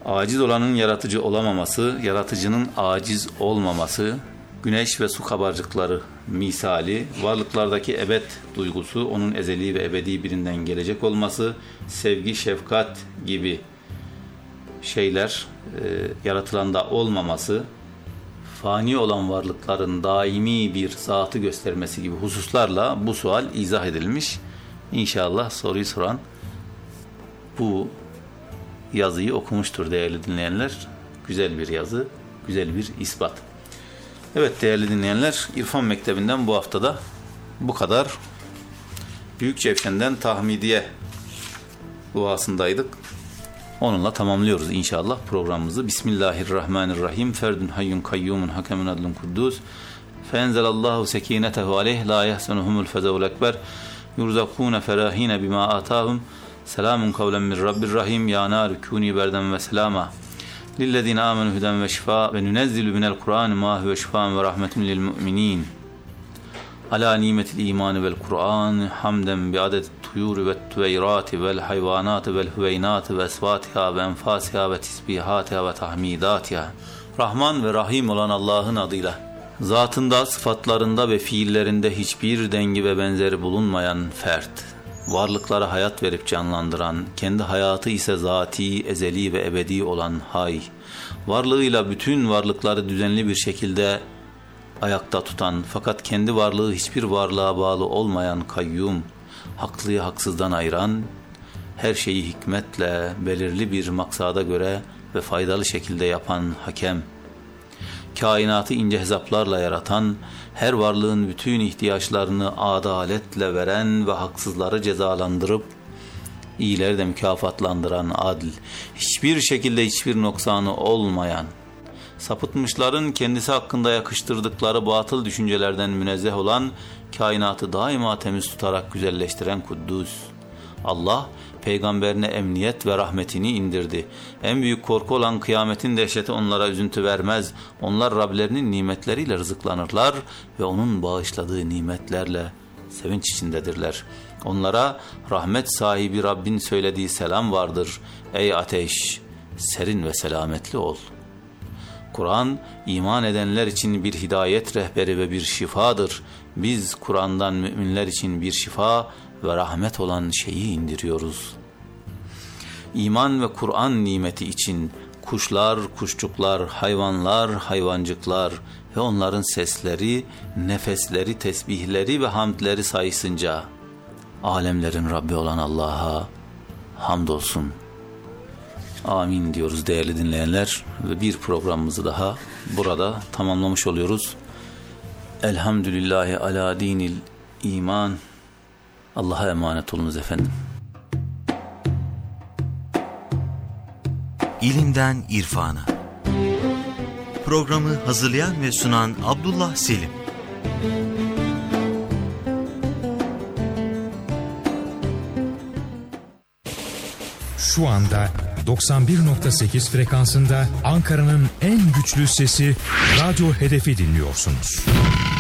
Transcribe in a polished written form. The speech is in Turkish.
Aciz olanın yaratıcı olamaması, yaratıcının aciz olmaması, güneş ve su kabarcıkları misali, varlıklardaki ebed duygusu, onun ezeli ve ebedi birinden gelecek olması, sevgi, şefkat gibi şeyler yaratılanda olmaması, fani olan varlıkların daimi bir zatı göstermesi gibi hususlarla bu sual izah edilmiş. İnşallah soruyu soran bu yazıyı okumuştur değerli dinleyenler. Güzel bir yazı, güzel bir ispat. Evet değerli dinleyenler, İrfan Mektebi'nden bu haftada bu kadar. Büyükçevşen'den Tahmidiye duasındaydık. Onunla tamamlıyoruz inşallah programımızı. Bismillahirrahmanirrahim. Ferdun hayyun kayyumun hakemun adlun kuddus. Fenzelallahu sekinetehu aleyh la yahsenuhumul fezevul ekber. Yurzakune ferahine bima atahum. Selamun kavlen min Rabbir rahim. Ya nar kuni berden ve selama. Lillezine amenu huden ve şifa ve nunezzilu minel Kur'an ma huve şifan ve rahmetun lil mu'minin. Ala nimetil iman vel Kur'an hamden bi adet tuyur ve tüveyrat vel hayvanat vel hüveynat ve esvatiha ve enfasiha ve tisbihatiha ve tahmidatiha. Rahman ve Rahim olan Allah'ın adıyla. Zatında, sıfatlarında ve fiillerinde hiçbir dengi ve benzeri bulunmayan fert, varlıklara hayat verip canlandıran, kendi hayatı ise zati, ezeli ve ebedi olan hay, varlığıyla bütün varlıkları düzenli bir şekilde ayakta tutan fakat kendi varlığı hiçbir varlığa bağlı olmayan kayyum, haklıyı haksızdan ayıran, her şeyi hikmetle, belirli bir maksada göre ve faydalı şekilde yapan hakem, kainatı ince hesaplarla yaratan, her varlığın bütün ihtiyaçlarını adaletle veren ve haksızları cezalandırıp iyileri de mükafatlandıran adil, hiçbir şekilde hiçbir noksanı olmayan, sapıtmışların kendisi hakkında yakıştırdıkları batıl düşüncelerden münezzeh olan, kainatı daima temiz tutarak güzelleştiren Kuddus. Allah, peygamberine emniyet ve rahmetini indirdi. En büyük korku olan kıyametin dehşeti onlara üzüntü vermez. Onlar Rablerinin nimetleriyle rızıklanırlar ve onun bağışladığı nimetlerle sevinç içindedirler. Onlara rahmet sahibi Rabbin söylediği selam vardır. Ey ateş, serin ve selametli ol. Kur'an, iman edenler için bir hidayet rehberi ve bir şifadır. Biz Kur'an'dan müminler için bir şifa ve rahmet olan şeyi indiriyoruz. İman ve Kur'an nimeti için kuşlar, kuşçuklar, hayvanlar, hayvancıklar ve onların sesleri, nefesleri, tesbihleri ve hamdleri sayısınca alemlerin Rabbi olan Allah'a hamdolsun. Amin diyoruz değerli dinleyenler ve bir programımızı daha burada tamamlamış oluyoruz. Elhamdülillahi ala dinil iman. Allah'a emanet olunuz efendim. İlimden irfana. Programı hazırlayan ve sunan Abdullah Selim. Şu anda 91.8 frekansında Ankara'nın en güçlü sesi Radyo Hedef'i dinliyorsunuz.